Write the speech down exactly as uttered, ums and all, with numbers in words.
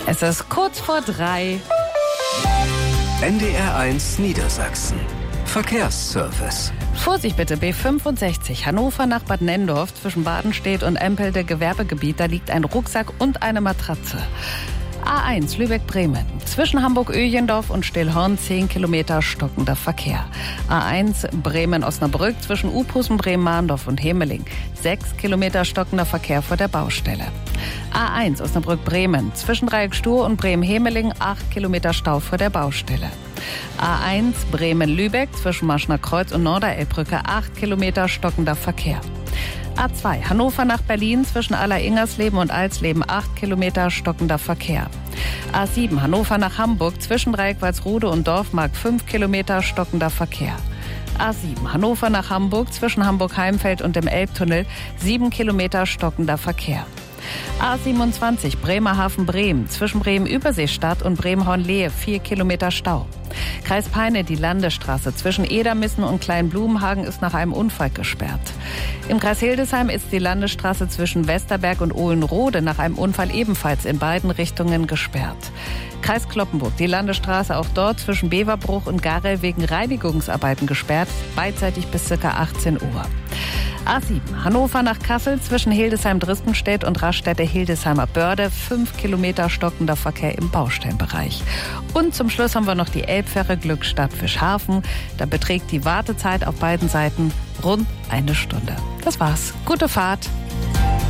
Es ist kurz vor drei. N D R eins Niedersachsen. Verkehrsservice. Vorsicht bitte, B fünfundsechzig, Hannover nach Bad Nenndorf, zwischen Badenstedt und Empelde Gewerbegebiet, da liegt ein Rucksack und eine Matratze. A eins Lübeck-Bremen, zwischen Hamburg-Öjendorf und Stillhorn zehn Kilometer stockender Verkehr. A eins Bremen-Osnabrück, zwischen Uphusen, Bremen-Mahndorf und Hemeling, sechs Kilometer stockender Verkehr vor der Baustelle. A eins Osnabrück-Bremen, zwischen Dreieck Stur und Bremen-Hemeling, acht Kilometer Stau vor der Baustelle. A eins Bremen-Lübeck, zwischen Marschner Kreuz und Norderelbbrücke, acht Kilometer stockender Verkehr. A zwei Hannover nach Berlin, zwischen Aller-Ingersleben und Alsleben, acht Kilometer stockender Verkehr. A sieben Hannover nach Hamburg, zwischen Dreieck-Walsrode und Dorfmark, fünf Kilometer stockender Verkehr. A sieben Hannover nach Hamburg, zwischen Hamburg-Heimfeld und dem Elbtunnel, sieben Kilometer stockender Verkehr. A siebenundzwanzig Bremerhaven-Bremen, zwischen Bremen-Überseestadt und Bremen-Hornlehe, vier Kilometer Stau. Kreis Peine, die Landesstraße zwischen Edermissen und Kleinblumenhagen ist nach einem Unfall gesperrt. Im Kreis Hildesheim ist die Landesstraße zwischen Westerberg und Ohlenrode nach einem Unfall ebenfalls in beiden Richtungen gesperrt. Kreis Cloppenburg, die Landesstraße auch dort zwischen Beverbruch und Garel wegen Reinigungsarbeiten gesperrt, beidseitig bis ca. achtzehn Uhr. A sieben Hannover nach Kassel, zwischen Hildesheim-Dristenstedt und Raststätte-Hildesheimer Börde, fünf Kilometer stockender Verkehr im Baustellenbereich. Und zum Schluss haben wir noch die Elbfähre Glückstadt-Fischhafen. Da beträgt die Wartezeit auf beiden Seiten rund eine Stunde. Das war's. Gute Fahrt.